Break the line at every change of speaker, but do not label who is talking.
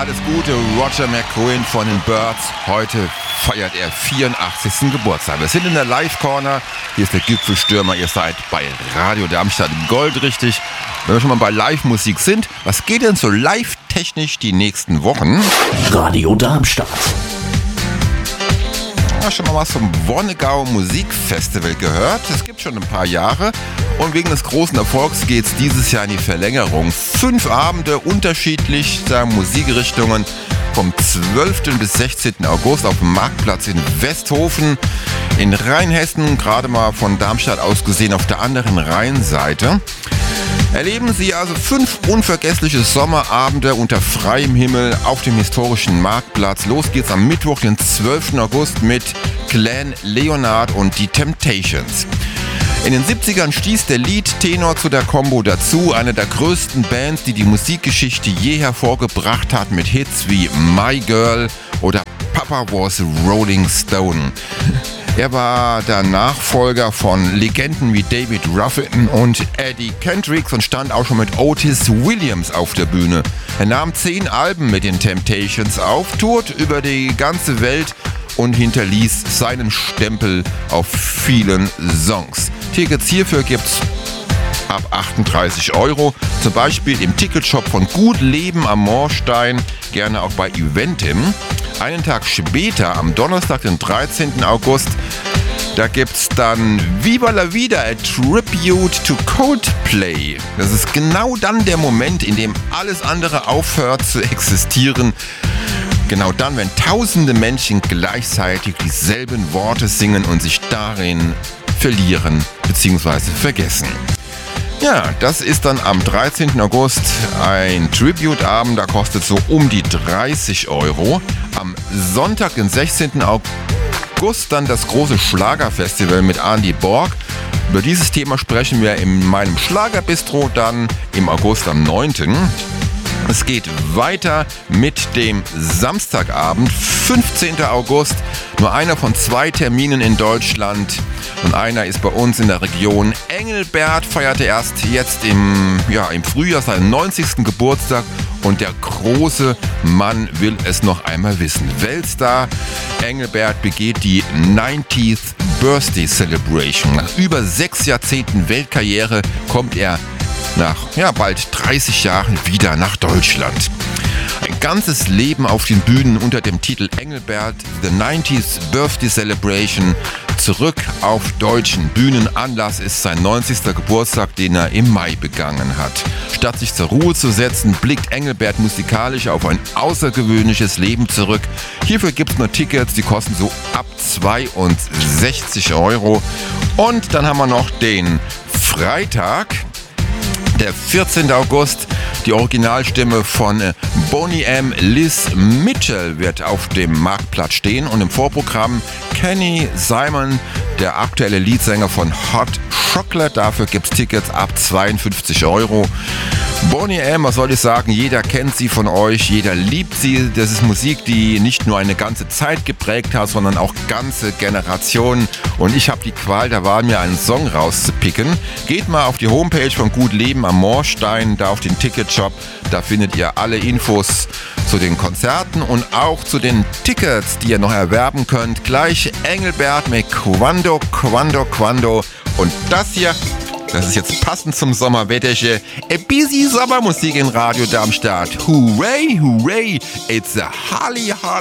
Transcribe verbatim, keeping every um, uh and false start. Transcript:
alles Gute, Roger McGuinn von den Byrds. Heute feiert er vierundachtzigsten Geburtstag. Wir sind in der Live-Corner. Hier ist der Gipfelstürmer. Ihr seid bei Radio Darmstadt goldrichtig. Wenn wir schon mal bei Live-Musik sind, was geht denn so live-technisch die nächsten Wochen?
Radio Darmstadt.
Ja, schon mal was vom Wonnegau Musikfestival gehört. Es gibt schon ein paar Jahre und wegen des großen Erfolgs geht es dieses Jahr in die Verlängerung. Fünf Abende unterschiedlichster Musikrichtungen vom zwölften bis sechzehnten August auf dem Marktplatz in Westhofen in Rheinhessen, gerade mal von Darmstadt aus gesehen auf der anderen Rheinseite. Erleben Sie also fünf unvergessliche Sommerabende unter freiem Himmel auf dem historischen Marktplatz. Los geht's am Mittwoch, den zwölften August mit Glenn Leonard und die Temptations. In den siebzigern stieß der Lead-Tenor zu der Combo dazu, eine der größten Bands, die die Musikgeschichte je hervorgebracht hat, mit Hits wie My Girl oder Papa Was a Rolling Stone. Er war der Nachfolger von Legenden wie David Ruffin und Eddie Kendricks und stand auch schon mit Otis Williams auf der Bühne. Er nahm zehn Alben mit den Temptations auf, tourt über die ganze Welt und hinterließ seinen Stempel auf vielen Songs. Tickets hierfür gibt's ab achtunddreißig Euro, zum Beispiel im Ticketshop von Gut Leben am Moorstein, gerne auch bei Eventim. Einen Tag später, am Donnerstag, den dreizehnten August, da gibt's dann Viva la Vida, a Tribute to Coldplay. Das ist genau dann der Moment, in dem alles andere aufhört zu existieren. Genau dann, wenn tausende Menschen gleichzeitig dieselben Worte singen und sich darin verlieren bzw. vergessen. Ja, das ist dann am dreizehnten August ein Tribute-Abend, da kostet so um die dreißig Euro. Am Sonntag, den sechzehnten August, dann das große Schlagerfestival mit Andy Borg. Über dieses Thema sprechen wir in meinem Schlagerbistro dann im August am neunten Es geht weiter mit dem Samstagabend, fünfzehnten August. Nur einer von zwei Terminen in Deutschland und einer ist bei uns in der Region. Engelbert feierte erst jetzt im, ja, im Frühjahr seinen neunzigsten Geburtstag und der große Mann will es noch einmal wissen. Weltstar Engelbert begeht die neunzigste Birthday Celebration. Nach über sechs Jahrzehnten Weltkarriere kommt er nach ja, bald dreißig Jahren wieder nach Deutschland. Ein ganzes Leben auf den Bühnen unter dem Titel Engelbert, The neunzigste Birthday Celebration, zurück auf deutschen Bühnen. Anlass ist sein neunzigster Geburtstag, den er im Mai begangen hat. Statt sich zur Ruhe zu setzen, blickt Engelbert musikalisch auf ein außergewöhnliches Leben zurück. Hierfür gibt es nur Tickets, die kosten so ab zweiundsechzig Euro. Und dann haben wir noch den Freitag, der vierzehnten August. Die Originalstimme von Boney M. Liz Mitchell wird auf dem Marktplatz stehen und im Vorprogramm Kenny Simon, der aktuelle Leadsänger von Hot Chocolate. Dafür gibt es Tickets ab zweiundfünfzig Euro. Boney M., was soll ich sagen, jeder kennt sie von euch, jeder liebt sie. Das ist Musik, die nicht nur eine ganze Zeit geprägt hat, sondern auch ganze Generationen. Und ich habe die Qual der Wahl, mir einen Song rauszupicken. Geht mal auf die Homepage von Gut Leben am Moorstein, da auf den Ticketshop. Da findet ihr alle Infos zu den Konzerten und auch zu den Tickets, die ihr noch erwerben könnt. Gleich Engelbert mit Quando, Quando, Quando. Und das hier, das ist jetzt passend zum Sommerwetterchen. A busy Sommermusik in Radio Darmstadt. Hooray, hooray, it's a Holly Holly.